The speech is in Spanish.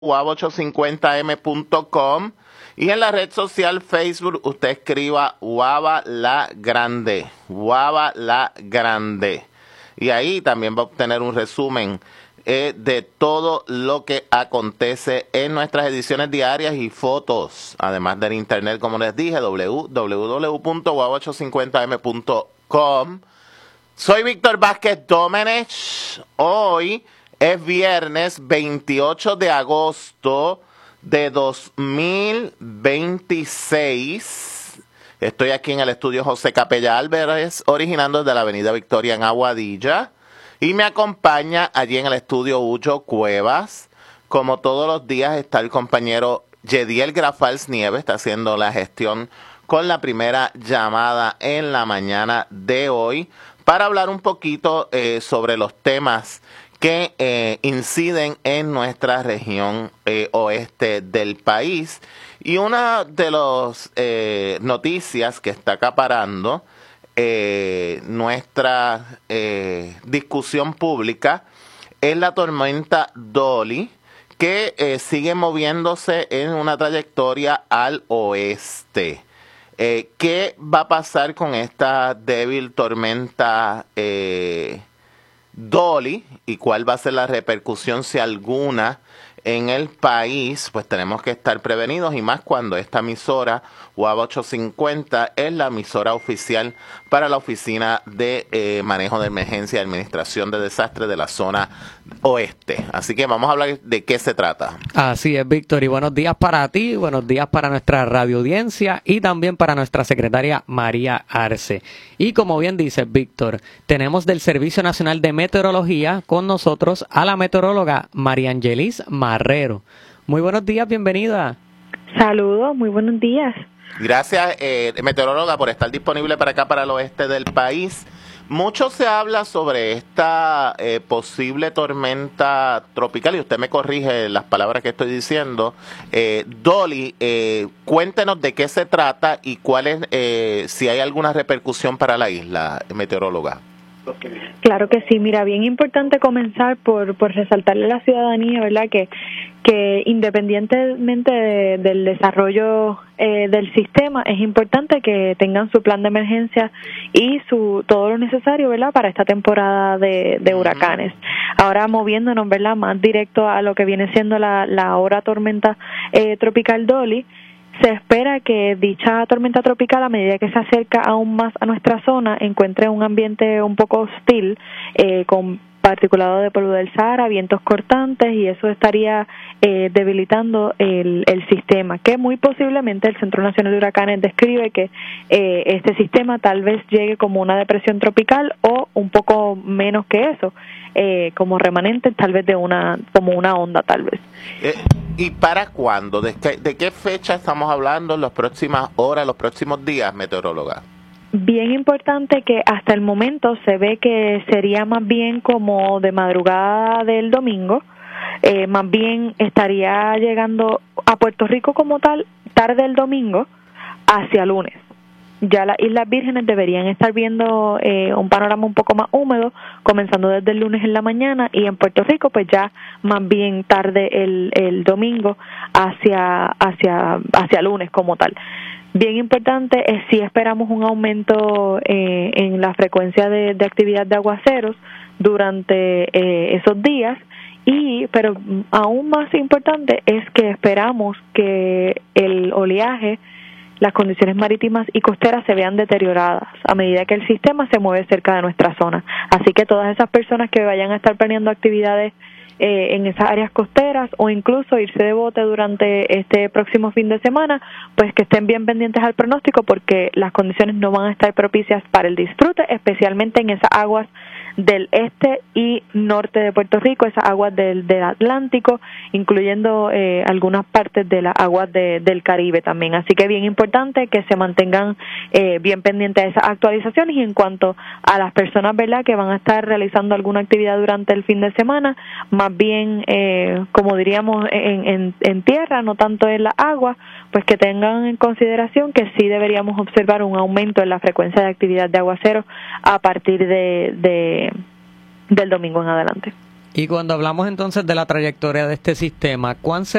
wab850m.com y en la red social Facebook usted escriba Guava La Grande, Guava La Grande. Y ahí también va a obtener un resumen de todo lo que acontece en nuestras ediciones diarias y fotos, además del internet, como les dije, www.guava850m.com. Soy Víctor Vázquez Domenech. Hoy es viernes 28 de agosto de 2026. Estoy aquí en el estudio José Capella Álvarez, originando desde la avenida Victoria en Aguadilla. Y me acompaña allí en el estudio Hugo Cuevas. Como todos los días está el compañero Yediel Grafals Nieves, está haciendo la gestión con la primera llamada en la mañana de hoy para hablar un poquito sobre los temas que inciden en nuestra región oeste del país. Y una de las noticias que está acaparando nuestra discusión pública es la tormenta Dolly, que sigue moviéndose en una trayectoria al oeste. ¿Qué va a pasar con esta débil tormenta Dolly y cuál va a ser la repercusión, si alguna, en el país? Pues tenemos que estar prevenidos, y más cuando esta emisora Guava 850 es la emisora oficial para la Oficina de Manejo de Emergencia y Administración de Desastres de la zona oeste. Así que vamos a hablar de qué se trata. Así es, Víctor, y buenos días para ti, buenos días para nuestra radio audiencia y también para nuestra secretaria María Arce. Y como bien dice Víctor, tenemos del Servicio Nacional de Meteorología con nosotros a la meteoróloga María Angelis Marrero. Muy buenos días, bienvenida. Saludos, muy buenos días. Gracias, meteoróloga, por estar disponible para acá, para el oeste del país. Mucho se habla sobre esta posible tormenta tropical, y usted me corrige las palabras que estoy diciendo. Dolly, cuéntenos de qué se trata y cuál es, si hay alguna repercusión para la isla, meteoróloga. Claro que sí, mira, bien importante comenzar por resaltarle a la ciudadanía, ¿verdad?, que independientemente del desarrollo del sistema, es importante que tengan su plan de emergencia y todo lo necesario, ¿verdad?, para esta temporada de huracanes. Ahora moviéndonos, ¿verdad?, más directo a lo que viene siendo la ahora tormenta tropical Dolly. Se espera que dicha tormenta tropical, a medida que se acerca aún más a nuestra zona, encuentre un ambiente un poco hostil, con particulado de polvo del Sahara, vientos cortantes, y eso estaría debilitando el sistema, que muy posiblemente el Centro Nacional de Huracanes describe que este sistema tal vez llegue como una depresión tropical o un poco menos que eso, como remanente tal vez como una onda tal vez. ¿Y para cuándo? ¿De qué fecha estamos hablando en las próximas horas, los próximos días, meteoróloga? Bien importante que hasta el momento se ve que sería más bien como de madrugada del domingo, más bien estaría llegando a Puerto Rico como tal tarde el domingo hacia lunes. Ya las Islas Vírgenes deberían estar viendo un panorama un poco más húmedo, comenzando desde el lunes en la mañana, y en Puerto Rico pues ya más bien tarde el domingo hacia lunes como tal. Bien importante es si esperamos un aumento en la frecuencia de actividad de aguaceros durante esos días, pero aún más importante es que esperamos que el oleaje, las condiciones marítimas y costeras se vean deterioradas a medida que el sistema se mueve cerca de nuestra zona. Así que todas esas personas que vayan a estar planeando actividades en esas áreas costeras, o incluso irse de bote durante este próximo fin de semana, pues que estén bien pendientes al pronóstico, porque las condiciones no van a estar propicias para el disfrute, especialmente en esas aguas del este y norte de Puerto Rico, esas aguas del Atlántico, incluyendo algunas partes de las aguas del Caribe también. Así que bien importante que se mantengan bien pendientes de esas actualizaciones. Y en cuanto a las personas, ¿verdad?, que van a estar realizando alguna actividad durante el fin de semana, más bien, como diríamos, en tierra, no tanto en la agua, pues que tengan en consideración que sí deberíamos observar un aumento en la frecuencia de actividad de aguaceros a partir del domingo en adelante. Y cuando hablamos entonces de la trayectoria de este sistema, ¿cuán